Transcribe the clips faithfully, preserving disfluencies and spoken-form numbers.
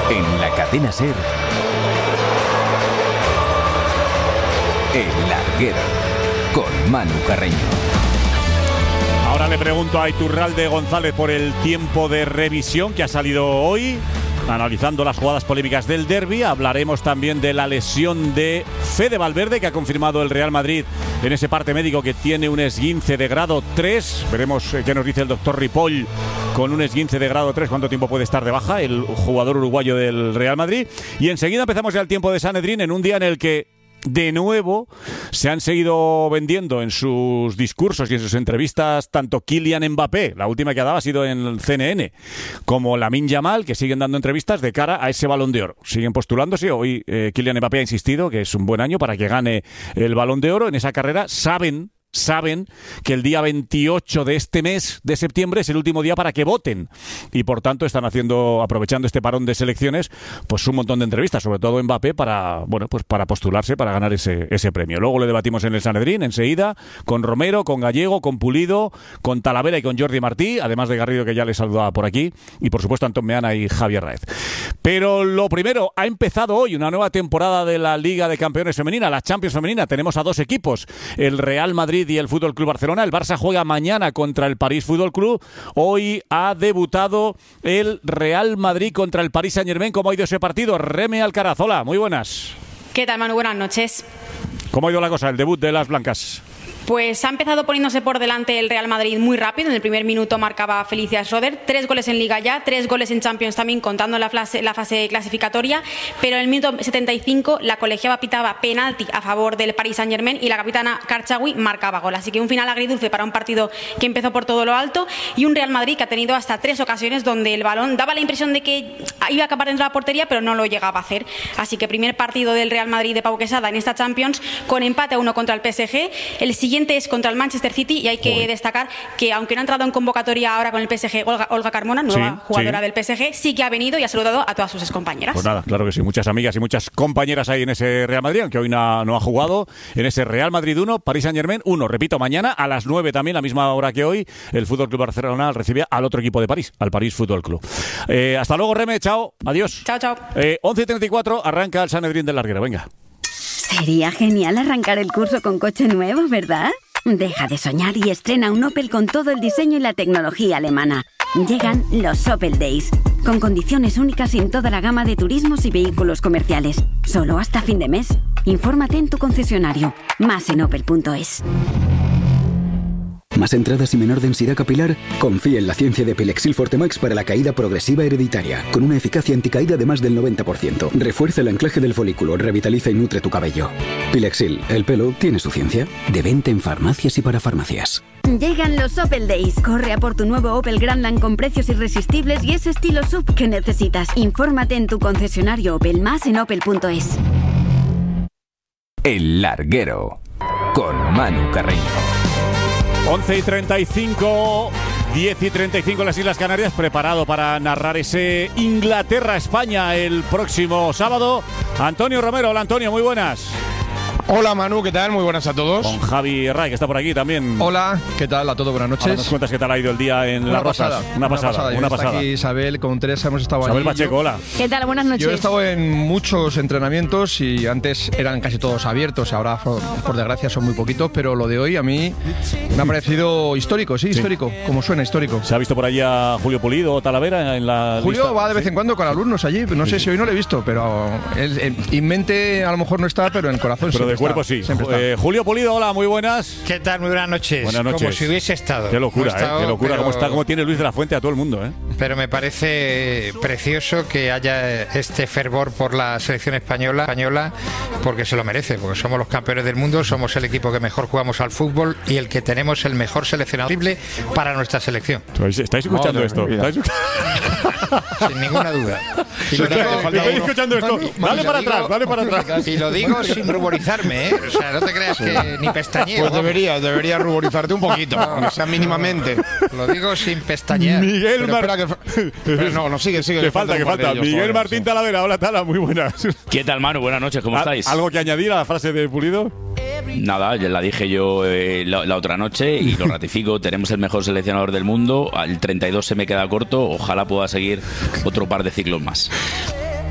En la cadena SER, El Larguero, con Manu Carreño. Ahora le pregunto a Iturralde González por el tiempo de revisión que ha salido hoy, analizando las jugadas polémicas del derbi. Hablaremos también de la lesión de Fede Valverde, que ha confirmado el Real Madrid en ese parte médico que tiene un esguince de grado tres. Veremos qué nos dice el doctor Ripoll con un esguince de grado tres, cuánto tiempo puede estar de baja el jugador uruguayo del Real Madrid. Y enseguida empezamos ya el tiempo de Sanedrín, en un día en el que de nuevo se han seguido vendiendo en sus discursos y en sus entrevistas tanto Kylian Mbappé, la última que ha dado ha sido en el C N N, como Lamine Yamal, que siguen dando entrevistas de cara a ese Balón de Oro. Siguen postulándose. Hoy eh, Kylian Mbappé ha insistido que es un buen año para que gane el Balón de Oro en esa carrera. Saben Saben que el día veintiocho de este mes de septiembre es el último día para que voten y por tanto están haciendo, aprovechando este parón de selecciones, pues un montón de entrevistas, sobre todo Mbappé, para bueno pues para postularse, para ganar ese, ese premio. Luego lo debatimos en el Sanedrín enseguida, con Romero, con Gallego, con Pulido, con Talavera y con Jordi Martí, además de Garrido, que ya les saludaba por aquí, y por supuesto Antón Meana y Javier Raez. Pero lo primero, ha empezado hoy una nueva temporada de la Liga de Campeones Femenina, la Champions Femenina. Tenemos a dos equipos, el Real Madrid y el F C Barcelona. El Barça juega mañana contra el París Fútbol Club. Hoy ha debutado el Real Madrid contra el Paris Saint-Germain. ¿Cómo ha ido ese partido? Reme Alcaraz, hola, muy buenas. ¿Qué tal, Manu? Buenas noches. ¿Cómo ha ido la cosa, el debut de las blancas? Pues ha empezado poniéndose por delante el Real Madrid muy rápido. En el primer minuto marcaba Felicia Schroeder. Tres goles en Liga ya, tres goles en Champions también, contando la fase, la fase clasificatoria. Pero en el minuto setenta y cinco la colegiada pitaba penalti a favor del Paris Saint-Germain y la capitana Karchaoui marcaba gol. Así que un final agridulce para un partido que empezó por todo lo alto y un Real Madrid que ha tenido hasta tres ocasiones donde el balón daba la impresión de que iba a acabar dentro de la portería, pero no lo llegaba a hacer. Así que primer partido del Real Madrid de Pau Quesada en esta Champions, con empate a uno contra el P S G. El siguiente es contra el Manchester City y hay que Uy. destacar que aunque no ha entrado en convocatoria ahora con el P S G Olga, Olga Carmona, nueva sí, jugadora sí. del P S G, sí que ha venido y ha saludado a todas sus excompañeras. Pues nada, claro que sí, muchas amigas y muchas compañeras ahí en ese Real Madrid, aunque hoy no, no ha jugado, en ese Real Madrid uno, Paris Saint-Germain uno. Repito, mañana a las nueve también, a la misma hora que hoy, el F C Barcelona recibe al otro equipo de París, al París Fútbol Club. Eh, hasta luego, Reme, chao, adiós. Chao, chao. Eh, once y treinta y cuatro, arranca el Sanedrín del Larguero, venga. Sería genial arrancar el curso con coche nuevo, ¿verdad? Deja de soñar y estrena un Opel con todo el diseño y la tecnología alemana. Llegan los Opel Days, con condiciones únicas en toda la gama de turismos y vehículos comerciales. Solo hasta fin de mes. Infórmate en tu concesionario. Más en opel punto es. ¿Más entradas y menor densidad capilar? Confía en la ciencia de Pilexil Fortemax para la caída progresiva hereditaria, con una eficacia anticaída de más del noventa por ciento. Refuerza el anclaje del folículo, revitaliza y nutre tu cabello. Pilexil, el pelo tiene su ciencia. De venta en farmacias y para farmacias. Llegan los Opel Days. Corre a por tu nuevo Opel Grandland con precios irresistibles y ese estilo S U V que necesitas. Infórmate en tu concesionario Opel, más en opel punto es. El Larguero, con Manu Carreño. once y treinta y cinco, diez y treinta y cinco en las Islas Canarias, preparado para narrar ese Inglaterra-España el próximo sábado. Antonio Romero. Hola, Antonio, muy buenas. Hola, Manu, ¿qué tal? Muy buenas a todos. Con Javi Ray, que está por aquí también. Hola, ¿qué tal a todos? Buenas noches. Ahora nos cuentas qué tal ha ido el día en una Las Rozas. Pasada, una pasada, una pasada. Una pasada. Aquí Isabel, con Teresa hemos estado Isabel allí. Pacheco, hola. ¿Qué tal? Buenas noches. Yo he estado en muchos entrenamientos y antes eran casi todos abiertos, ahora por, por desgracia son muy poquitos, pero lo de hoy a mí me ha parecido histórico, sí, sí. histórico, como suena histórico. ¿Se ha visto por allí a Julio Pulido o Talavera en la Julio lista? va de vez ¿Sí? en cuando con alumnos allí, no sí. sé si hoy no lo he visto, pero él, en, en mente a lo mejor no está, pero en el corazón pero de está, cuerpo sí. Siempre está. Eh, Julio Pulido, hola, muy buenas. ¿Qué tal? Muy buenas noches. Buenas noches. Como si hubiese estado. Qué locura, estado, eh, qué locura, pero... cómo está, cómo tiene Luis de la Fuente a todo el mundo, eh. Pero me parece precioso que haya este fervor por la selección española, española, porque se lo merece, porque somos los campeones del mundo, somos el equipo que mejor jugamos al fútbol y el que tenemos el mejor seleccionador para nuestra selección. ¿Estáis escuchando oh, esto? ¿Estáis... Sin ninguna duda. Y lo digo, ¿estáis escuchando esto? Dale para atrás, dale para atrás. Y lo digo sin ruborizarme, ¿eh? O sea, no te creas que ni pestañeo. Pues debería, debería ruborizarte un poquito, aunque sea mínimamente. Lo digo sin pestañear. Miguel Martín. Que... No, no, sigue, sigue. Que falta, que falta. Ellos, Miguel Martín sí. Talavera, hola Tala, muy buenas. ¿Qué tal, Manu? Buenas noches, ¿cómo estáis? ¿Algo que añadir a la frase de Pulido? Nada, ya la dije yo eh, la, la otra noche y lo ratifico. Tenemos el mejor seleccionador del mundo. Al treinta y dos se me queda corto. Ojalá pueda seguir otro par de ciclos más.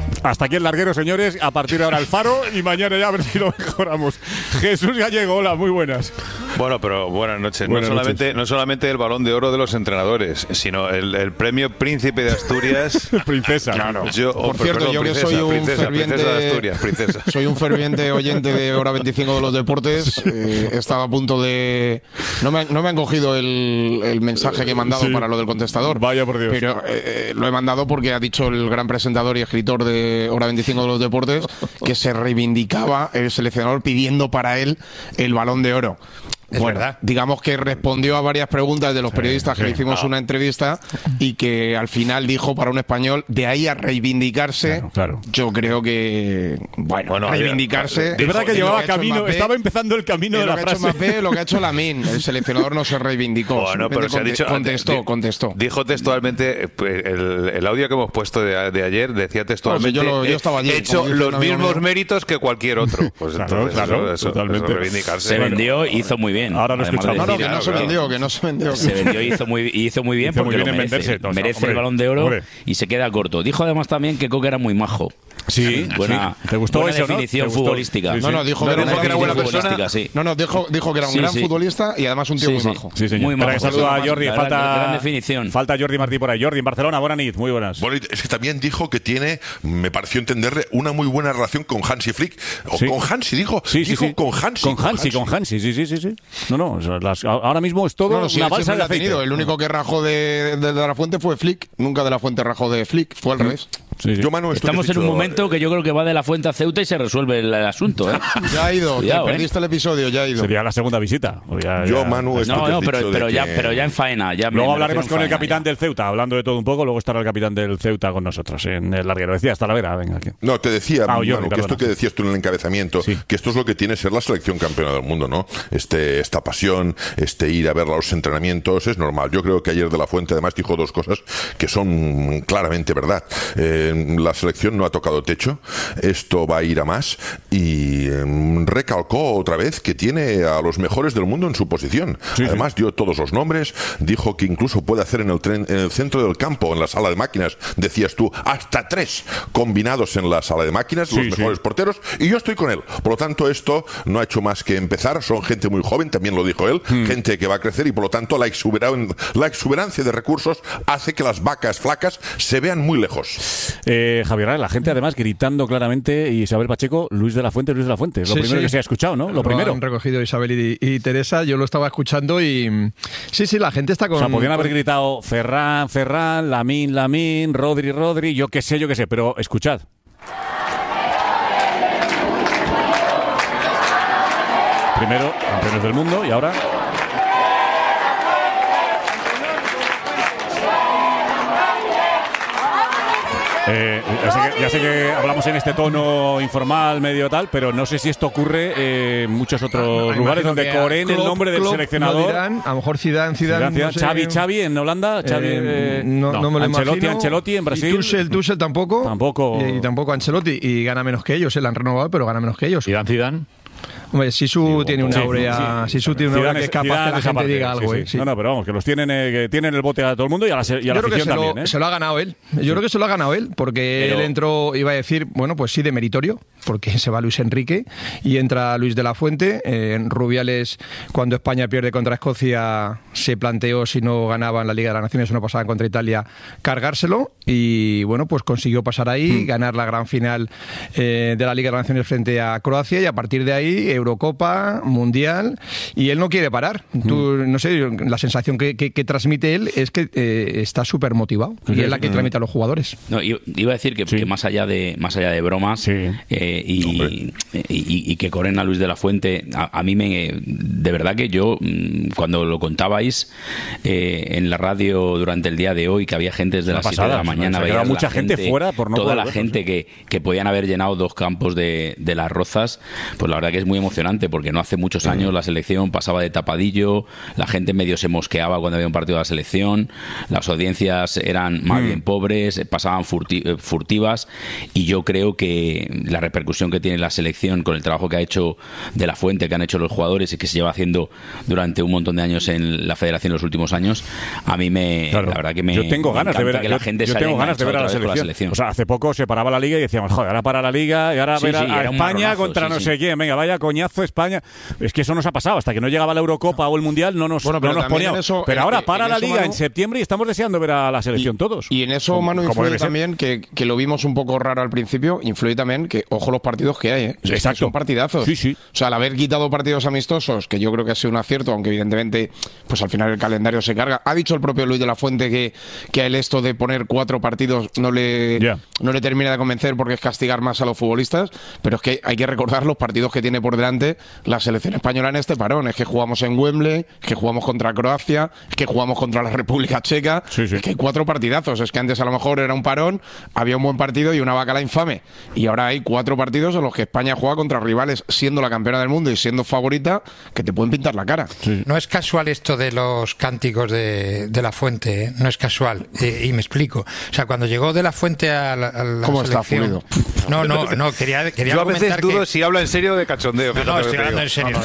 Hasta aquí el larguero, señores. A partir de ahora el Faro y mañana ya a ver si lo mejoramos. Jesús Gallego, hola, muy buenas. Bueno, pero buenas noches. Buenas no, solamente, noches. no solamente el Balón de Oro de los entrenadores, sino el, el premio Príncipe de Asturias. Princesa. Claro. Yo, Por oh, cierto, perdón, yo que princesa, soy un princesa, ferviente princesa de Asturias, princesa. soy un ferviente oyente de Hora veinticinco de los deportes. Eh, estaba a punto de no me, no me han cogido el, el mensaje que he mandado Sí. para lo del contestador. Vaya por Dios. Pero eh, lo he mandado porque ha dicho el gran presentador y escritor de Hora veinticinco de los deportes que se reivindicaba el seleccionador pidiendo para él el Balón de Oro. Es Bueno, verdad. digamos que respondió a varias preguntas de los periodistas que sí. le hicimos una entrevista y que al final dijo para un español, de ahí a reivindicarse, Claro, claro. yo creo que, bueno, Bueno, reivindicarse... De verdad que es lo llevaba ha hecho camino, Mbappé, estaba empezando el camino es de lo la que ha hecho frase. Mbappé, lo que ha hecho Lamine. El seleccionador no se reivindicó. Bueno, pero se ha simplemente dicho. Contestó, di- contestó. Dijo textualmente, eh, pues, el, el audio que hemos puesto de, de ayer decía textualmente: yo lo- yo eh, estaba allí, he hecho como dice un los amigo mismos mío. méritos que cualquier otro. Pues Claro, entonces, claro, eso, eso, totalmente. eso reivindicarse. Se Bueno, vendió y hizo muy bien. Ahora lo Además de escuchamos. No, no, decir, que no claro, se claro. vendió, que no se vendió. Se vendió y hizo muy, hizo muy bien Hizo muy porque bien lo en merece. venderse, entonces, merece hombre, el Balón de Oro hombre. y se queda corto. Dijo además también que Coque era muy majo. Sí, Buena, sí. ¿Te gustó buena eso, no? definición ¿Te gustó? futbolística. Sí, sí. No, no, dijo No, que era, dijo una que era buena persona. futbolística, sí. No, no, dijo, dijo que era un Sí, gran sí. futbolista y además un tío Sí, muy sí. majo. Sí, señor. Muy Espera, majo. que saluda a Jordi. La Falta, gran- gran definición. falta Jordi Martí por ahí. Jordi en Barcelona, buenas noches, muy buenas. Bueno, es que también dijo que tiene, me pareció entenderle, una muy buena relación con Hansi Flick. O Sí. con Hansi, dijo. Sí, sí, dijo sí. con Hansi. Con Hansi, con Hansi, sí, sí, sí, sí. No, no, o sea, las- ahora mismo es todo No, no, sí, una él balsa siempre de la ha aceite. tenido. El único que rajó de, de, de la fuente fue Flick. Nunca de la fuente rajó de Flick. Fue al revés. Sí, sí. Yo, Manu, esto que Estamos has en un dicho, momento que yo creo que va de la Fuente a Ceuta y se resuelve el, el asunto, ¿eh? Ya ha ido. Cuidado, te ¿eh? perdiste el episodio, ya ha ido. Sería la segunda visita. O ya- Yo, ya- Manu, esto No, que has no, pero, dicho de pero, ya, que- pero ya en faena. Ya me- Luego me hablaremos refiero con en el faena, capitán ya. del Ceuta, hablando de todo un poco. Luego estará el capitán del Ceuta con nosotros en el larguero. Decía, hasta la vera, venga. Aquí. No, te decía, Ah, Jordi, Manu, que perdona. esto que decías tú en el encabezamiento, Sí. que esto es lo que tiene ser la selección campeona del mundo, ¿no? Este, esta pasión, este ir a ver los entrenamientos, es normal. Yo creo que ayer De la Fuente además dijo dos cosas que son claramente verdad. Eh, la selección no ha tocado techo, esto va a ir a más, y eh, recalcó otra vez que tiene a los mejores del mundo en su posición. Sí, además dio todos los nombres, dijo que incluso puede hacer en el, tren, en el centro del campo, en la sala de máquinas, decías tú, hasta tres combinados en la sala de máquinas, Sí, los sí. mejores porteros, y yo estoy con él. Por lo tanto, esto no ha hecho más que empezar. Son gente muy joven, también lo dijo él, Hmm. gente que va a crecer, y por lo tanto la, exuberan- la exuberancia de recursos hace que las vacas flacas se vean muy lejos. Eh, Javier, la gente además gritando claramente, y Isabel Pacheco, Luis de la Fuente, Luis de la Fuente. Es lo Sí, primero sí. que se ha escuchado, ¿no? Lo Lo primero. han recogido Isabel y, y Teresa, yo lo estaba escuchando y mm, sí, sí, la gente está con... O sea, podrían haber con- gritado Ferran, Ferran, Lamín, Lamín, Rodri, Rodri, yo qué sé, yo qué sé, pero escuchad. Primero, campeones del mundo, y ahora... Eh, ya, sé que, ya sé que hablamos en este tono informal, medio tal, pero no sé si esto ocurre eh, en muchos otros Ah, lugares imagino donde que a coreen el Klopp- nombre del Klopp seleccionador. lo dirán, a lo mejor Zidane, Zidane, Zidane, no sé. Xavi, Xavi en Holanda, Xavi, Eh, eh, no, no me lo Ancelotti, imagino. Ancelotti en Brasil. Y Tuchel, Tuchel tampoco. Tampoco. Y, y tampoco Ancelotti. Y gana menos que ellos. Se la han renovado, pero gana menos que ellos. Zidane, Zidane. Hombre, Sisu tiene una Sí, aurea, sí. Sisu tiene una aurea Zidane que es capaz Zidane que la esa gente parte, diga algo. sí, ¿eh? sí. Sí. No, no, pero vamos, que los tienen, eh, que tienen el bote a todo el mundo y a la, se- y a la Yo creo que afición se lo, también, ¿eh? se lo ha ganado él. Yo creo que se lo ha ganado él, porque Pero- él entró, iba a decir, bueno, pues sí, de meritorio, porque se va Luis Enrique y entra Luis de la Fuente. Eh, en Rubiales, cuando España pierde contra Escocia, se planteó, si no ganaban la Liga de las Naciones o no pasaban contra Italia, cargárselo. Y bueno, pues consiguió pasar ahí, ganar la gran final eh, de la Liga de las Naciones frente a Croacia, y a partir de ahí, Eurocopa, Mundial. Y él no quiere parar. Tú, no sé, la sensación que, que- que transmite él es que eh, está súper motivado. Y es la que transmite a los jugadores. No, i- iba a decir que, que más allá de más allá de bromas Sí. eh, y, y- y que corren a Luis de la Fuente, a, a mí me de verdad que yo mm, cuando lo contabais eh, en la radio durante el día de hoy, que había gente desde Una las siete de pasada, la mañana, se ha veías quedado la mucha gente fuera por no toda poder la verlos, gente ¿eh? que, que podían haber llenado dos campos de, de Las Rozas, pues la verdad que es muy emocionante, porque no hace muchos años la selección pasaba de tapadillo, la gente medio se mosqueaba cuando había un partido de la selección, las audiencias eran más mm. bien pobres, pasaban furti furtivas, y yo creo que la repercusión que tiene la selección con el trabajo que ha hecho De la Fuente, que han hecho los jugadores y que se lleva haciendo durante un montón de años en la federación en los últimos años, a mí me, claro. la verdad que me, yo tengo ganas de ver a, que la gente yo, yo tengo ganas de ver a la selección. la selección. O sea, hace poco se paraba la liga y decíamos, joder, ahora para la liga y ahora sí, ver a, sí, a España marronazo, contra sí, no sí. sé quién, venga, vaya coñazo España. Es que eso nos ha pasado, hasta que no llegaba la Eurocopa no. o el Mundial no nos, bueno, no nos poníamos. Eso, pero en, ahora para en la liga Manu, en septiembre y estamos deseando ver a la selección y, todos. Y en eso, Manu, influye también que, que lo vimos un poco raro al principio, influye también que, ojo los partidos que hay, ¿eh? Exacto. Son partidazos. Sí, sí. O sea, al haber quitado partidos amistosos, que yo creo que ha sido un acierto, aunque evidentemente pues al final el calendario se carga. Ha dicho el propio Luis de la Fuente que, que a él esto de poner cuatro partidos no le, yeah. no le termina de convencer porque es castigar más a los futbolistas, pero es que hay que recordar los partidos que tiene por delante la selección española en este parón. Es que jugamos en Wembley, es que jugamos contra Croacia, es que jugamos contra la República Checa, sí, sí. es que hay cuatro partidazos. Es que antes a lo mejor era un parón, había un buen partido y una bacala infame, y ahora hay cuatro partidos en los que España juega contra rivales siendo la campeona del mundo y siendo favorita, que te pueden pintar la cara. Sí. No es casual esto de los cánticos de, de la Fuente, ¿eh? No es casual, eh, y me explico. O sea, cuando llegó de la Fuente a la, a la ¿Cómo selección... está fluido? No, no, no, quería, quería Yo a veces dudo que... si habla en serio o de cachondeo. No, no, estoy hablando en serio.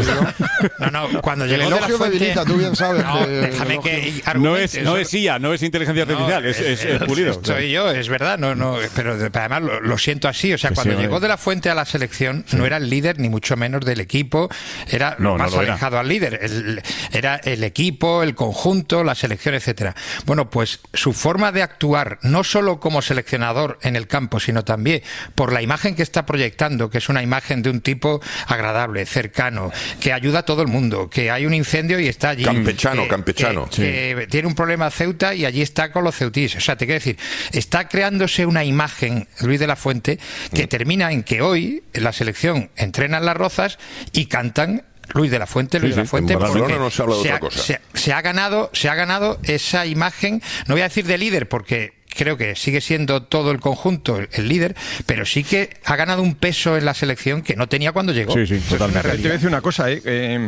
No, no, no, cuando llegó de la Fuente... Debilita, tú bien sabes no, que déjame que... No es, no es I A, no es inteligencia artificial, no, es, es, es pulido. Soy yo, es verdad, no, no, pero además lo, lo siento así. O sea, que cuando sí, llegó eh. de la Fuente a la selección, sí. no era el líder, ni mucho menos del equipo, era no, lo más no lo alejado era. al líder. El, era el equipo, el conjunto, la selección, etcétera. Bueno, pues su forma de actuar, no solo como seleccionador en el campo, sino también por la imagen que está proyectando, que es una imagen de un tipo agradable, cercano, que ayuda a todo el mundo, que hay un incendio y está allí. Campechano, que, campechano. Que, sí. que tiene un problema Ceuta y allí está con los ceutíes. O sea, te quiero decir, está creándose una imagen, Luis de la Fuente, que mm. termina en que hoy en la selección entrenan Las Rozas y cantan Luis de la Fuente, Luis sí, de la Fuente, en Barcelona porque no se habla de se, otra ha, cosa. Se, se ha ganado, se ha ganado esa imagen, no voy a decir de líder porque creo que sigue siendo todo el conjunto el, el líder, pero sí que ha ganado un peso en la selección que no tenía cuando llegó. Sí, sí, totalmente. Te voy a decir una cosa, ¿eh? Eh,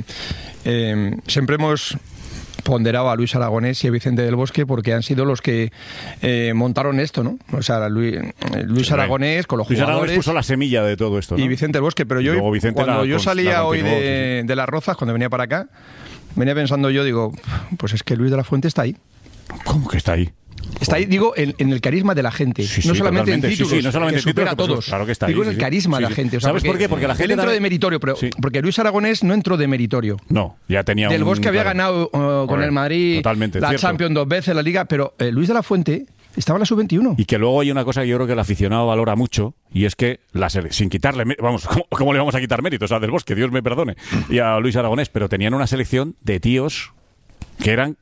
eh, siempre hemos ponderado a Luis Aragonés y a Vicente del Bosque porque han sido los que eh, montaron esto, ¿no? O sea, Luis, Luis Aragonés con los Luis jugadores... Aragonés puso la semilla de todo esto, ¿no? Y Vicente del Bosque, pero yo cuando yo salía hoy de, de Las Rozas, cuando venía para acá, venía pensando yo, digo, pues es que Luis de la Fuente está ahí. ¿Cómo que está ahí? Está ahí, digo, en, en el carisma de la gente. Sí, sí, no solamente en títulos, sí, sí, no solamente que supera en títulos, a todos. Claro que está ahí, digo, en sí, el carisma sí, de sí. la gente. O sea, ¿Sabes por qué? Porque la gente él entró también... de meritorio, pero sí. porque Luis Aragonés no entró de meritorio. No, ya tenía Del un... Bosque había claro. ganado uh, con el Madrid Totalmente, la cierto. Champions dos veces, la Liga, pero eh, Luis de la Fuente estaba en la sub veintiuno. Y que luego hay una cosa que yo creo que el aficionado valora mucho, y es que, la sele- sin quitarle, vamos, ¿cómo, ¿cómo le vamos a quitar méritos a Del Bosque? Dios me perdone, y a Luis Aragonés, pero tenían una selección de tíos que eran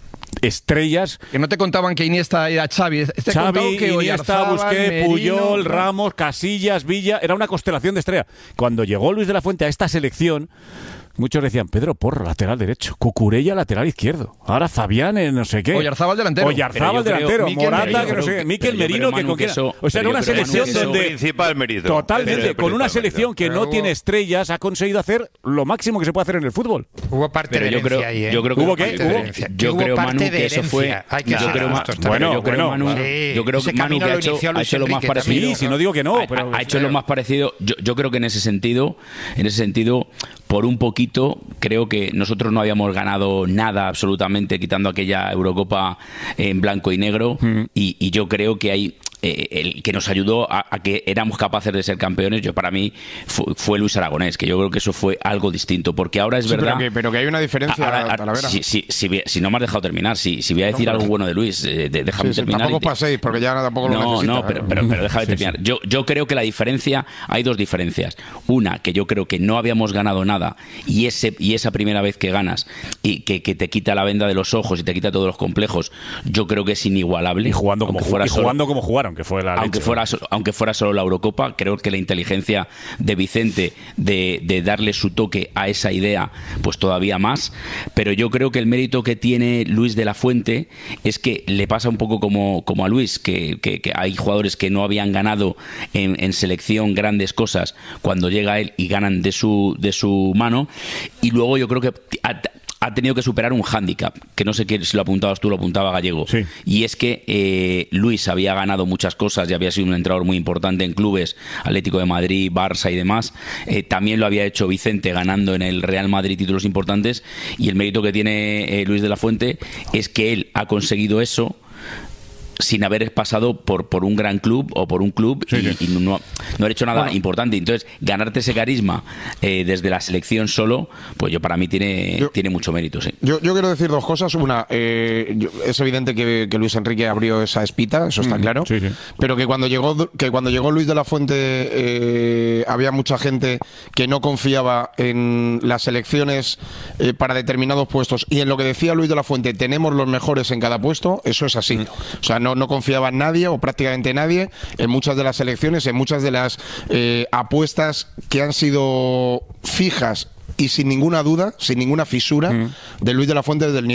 estrellas. Que no te contaban que Iniesta era Xavi. Te Xavi, que Iniesta, Busquets, Merino, Puyol, ¿no? Ramos, Casillas, Villa. Era una constelación de estrellas. Cuando llegó Luis de la Fuente a esta selección, muchos decían Pedro Porro, lateral derecho, Cucurella, lateral izquierdo, ahora Fabián, eh, no sé qué, Oyarzábal, delantero, Oyarzábal, delantero, Miquel Morata, Merino, que no sé qué, Miquel Merino, que con quién. O sea, era una creo, selección Manu, que donde principal mérito. totalmente, con una mérito. selección que Pero no hubo... tiene estrellas, ha conseguido hacer lo máximo que se puede hacer en el fútbol. Hubo parte Pero de yo creo, ahí, ¿eh? yo creo que ¿Hubo qué? yo, ¿Hubo? yo Hubo creo, parte Manu, de que eso fue. herencia. Hay que yo ser creo, honestos bueno, también. yo creo, Bueno, Manu, bueno. Sí, yo creo ese que Manu camino que ha lo hecho, inició ha Luis hecho lo más Enrique parecido. también. Sí, si no digo que no, ha, pero ha hecho lo más parecido. Yo, yo creo que en ese sentido, en ese sentido, por un poquito, creo que nosotros no habíamos ganado nada absolutamente, quitando aquella Eurocopa en blanco y negro, mm. y, y yo creo que hay eh, el que nos ayudó a, a que éramos capaces de ser campeones. Yo para mí fue, fue Luis Aragonés, que yo creo que eso fue algo distinto, porque ahora es sí, Ah, verdad. Pero que, pero que hay una diferencia. Ahora, ahora, si, si, si, si no me has dejado terminar, si, si voy a decir no, algo bueno de Luis, eh, de, déjame sí, sí, terminar. Tampoco te... paséis, porque ya tampoco no, lo necesita. No, pero, pero, pero déjame sí, terminar. Sí. Yo, yo creo que la diferencia, hay dos diferencias. Una, que yo creo que no habíamos ganado nada, y ese y esa primera vez que ganas y que, que te quita la venda de los ojos y te quita todos los complejos, yo creo que es inigualable. Y jugando como, fuera y jugando como jugaron. aunque fue la aunque leche, fuera so- aunque fuera solo la Eurocopa. Creo que la inteligencia de Vicente de, de darle su toque a esa idea, pues todavía más. Pero yo creo que el mérito que tiene Luis de la Fuente es que le pasa un poco como, como a Luis, que, que, que hay jugadores que no habían ganado en, en selección grandes cosas cuando llega él y ganan de su de su mano, y luego yo creo que ha, ha tenido que superar un hándicap, que no sé si lo apuntabas tú, lo apuntaba Gallego, sí. Y es que eh, Luis había ganado muchas cosas y había sido un entrenador muy importante en clubes, Atlético de Madrid, Barça y demás. Eh, también lo había hecho Vicente ganando en el Real Madrid títulos importantes, y el mérito que tiene eh, Luis de la Fuente es que él ha conseguido eso sin haber pasado por, por un gran club o por un club sí, y, sí. y no, no haber hecho nada bueno. importante. Entonces, ganarte ese carisma eh, desde la selección solo, pues yo para mí tiene, yo, tiene mucho mérito. Sí. Yo, yo quiero decir dos cosas. Una, eh, yo, es evidente que, que Luis Enrique abrió esa espita, eso está mm, claro, sí, sí. pero que cuando llegó que cuando llegó Luis de la Fuente eh, había mucha gente que no confiaba en las selecciones eh, para determinados puestos, y en lo que decía Luis de la Fuente, tenemos los mejores en cada puesto, eso es así. Mm. O sea, no No, no confiaba en nadie o prácticamente nadie en muchas de las selecciones, en muchas de las eh, apuestas que han sido fijas y sin ninguna duda, sin ninguna fisura, mm. de Luis de la Fuente desde el inicio.